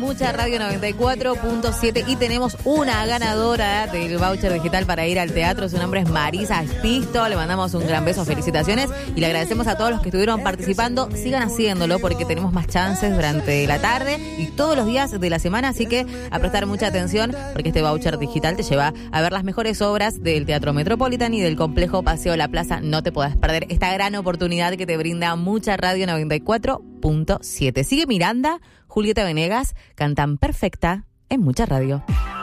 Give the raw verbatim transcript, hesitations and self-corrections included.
Mucha Radio noventa y cuatro punto siete y tenemos una ganadora del voucher digital para ir al teatro. Su nombre es Marisa Espisto. Le mandamos un gran beso, felicitaciones y le agradecemos a todos los que estuvieron participando. Sigan haciéndolo porque tenemos más chances durante la tarde y todos los días de la semana, así que a prestar mucha atención porque este voucher digital te lleva a ver las mejores obras del Teatro Metropolitan y del complejo Paseo La Plaza. No te podés perder esta gran oportunidad que te brinda Mucha Radio noventa y cuatro punto siete. Sigue Miranda, Julieta Venegas, cantan Perfecta en Mucha Radio.